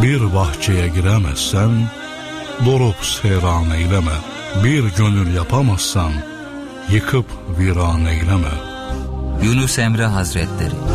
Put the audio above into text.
Bir bahçeye giremezsen durup seyran eyleme. Bir gönül yapamazsan yıkıp viran eyleme. Yunus Emre Hazretleri.